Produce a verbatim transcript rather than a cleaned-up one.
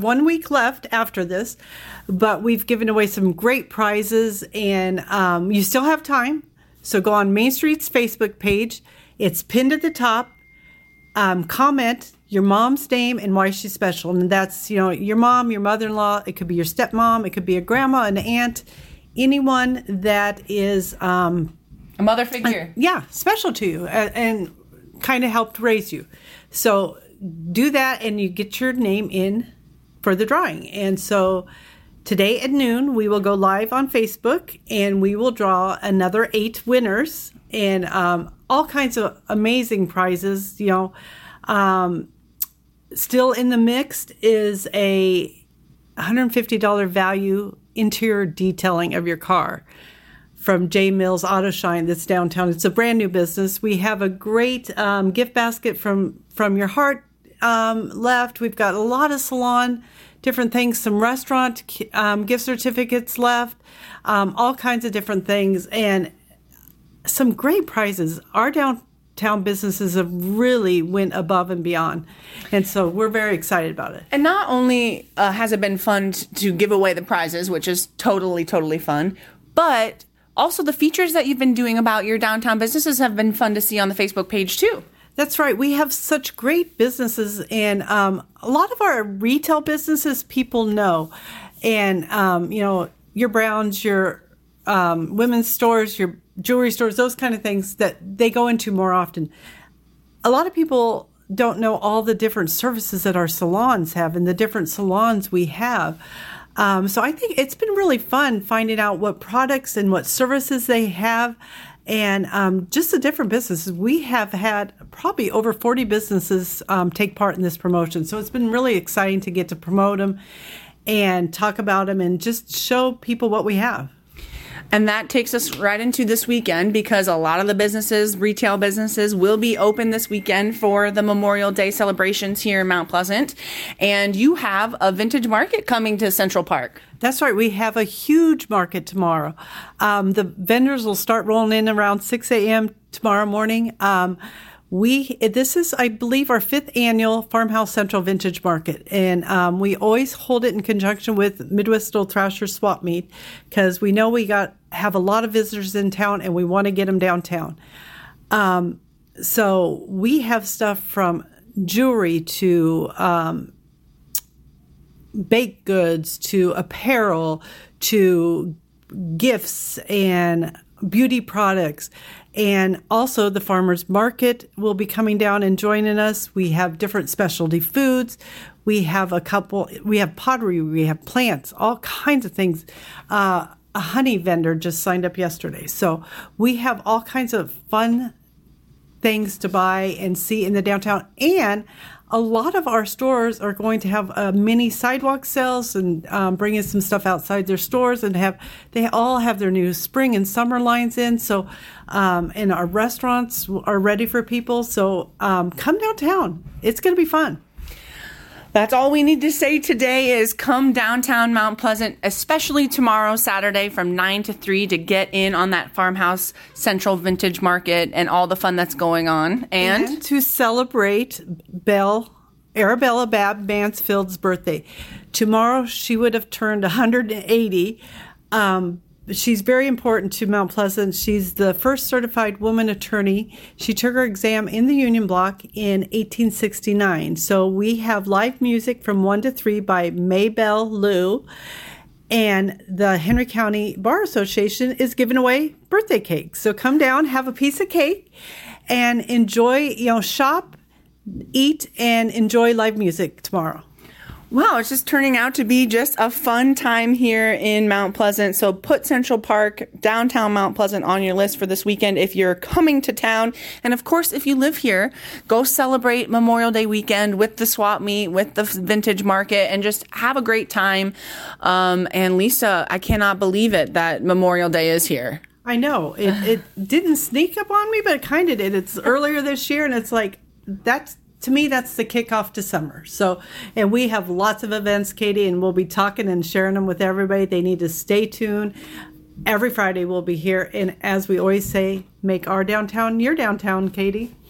one week left after this, but we've given away some great prizes, and um, you still have time. So go on Main Street's Facebook page. It's pinned at the top. Um, comment your mom's name and why she's special. And that's, you know, your mom, your mother-in-law. It could be your stepmom. It could be a grandma, an aunt, anyone that is... Um, a mother figure. Uh, yeah, special to you and, and kind of helped raise you. So do that and you get your name in for the drawing. And so today at noon, we will go live on Facebook and we will draw another eight winners and um, all kinds of amazing prizes. You know, um, still in the mix is a one hundred fifty dollars value interior detailing of your car from J Mills Auto Shine that's downtown. It's a brand new business. We have a great um, gift basket from, from your heart um, left. We've got a lot of salon different things, some restaurant um, gift certificates left, um, all kinds of different things, and some great prizes. Our downtown businesses have really went above and beyond, and so we're very excited about it. And not only uh, has it been fun to give away the prizes, which is totally, totally fun, but also the features that you've been doing about your downtown businesses have been fun to see on the Facebook page, too. That's right. We have such great businesses, and um, a lot of our retail businesses people know. And, um, you know, your Browns, your um, women's stores, your jewelry stores, those kind of things that they go into more often. A lot of people don't know all the different services that our salons have and the different salons we have. Um, so I think it's been really fun finding out what products and what services they have. And um, just the different businesses. We have had probably over forty businesses um, take part in this promotion. So it's been really exciting to get to promote them and talk about them and just show people what we have. And that takes us right into this weekend because a lot of the businesses, retail businesses, will be open this weekend for the Memorial Day celebrations here in Mount Pleasant. And you have a vintage market coming to Central Park. That's right. We have a huge market tomorrow. Um, the vendors will start rolling in around six a.m. tomorrow morning. Um, we this is, I believe, our fifth annual Farmhouse Central Vintage Market, and um, we always hold it in conjunction with Midwest Old Thrasher Swap Meet because we know we got have a lot of visitors in town, and we want to get them downtown. Um, so we have stuff from jewelry to um, baked goods to apparel to gifts and beauty products. And also the farmers market will be coming down and joining us. We have different specialty foods. We have a couple, we have pottery, we have plants, all kinds of things. Uh, a honey vendor just signed up yesterday. So we have all kinds of fun things to buy and see in the downtown. And a lot of our stores are going to have uh, mini sidewalk sales and um, bring in some stuff outside their stores, and have they all have their new spring and summer lines in. So, um, and our restaurants are ready for people. So um, come downtown. It's going to be fun. That's all we need to say today is come downtown Mount Pleasant, especially tomorrow, Saturday, from nine to three to get in on that Farmhouse Central Vintage Market and all the fun that's going on. And, and to celebrate Belle, Arabella Babb Mansfield's birthday. Tomorrow, she would have turned one hundred eighty. Um, She's very important to Mount Pleasant. She's the first certified woman attorney. She took her exam in the Union Block in eighteen sixty-nine. So we have live music from one to three by Maybelle Liu. And the Henry County Bar Association is giving away birthday cake. So come down, have a piece of cake, and enjoy, you know, shop, eat, and enjoy live music tomorrow. Wow, it's just turning out to be just a fun time here in Mount Pleasant. So put Central Park, downtown Mount Pleasant on your list for this weekend if you're coming to town. And of course, if you live here, go celebrate Memorial Day weekend with the swap meet, with the vintage market, and just have a great time. Um, and Lisa, I cannot believe it that Memorial Day is here. I know. It, it didn't sneak up on me, but it kind of did. It's earlier this year, and it's like, that's to me, that's the kickoff to summer. So, and we have lots of events, Katie, and we'll be talking and sharing them with everybody. They need to stay tuned. Every Friday we'll be here. And as we always say, make our downtown your downtown, Katie.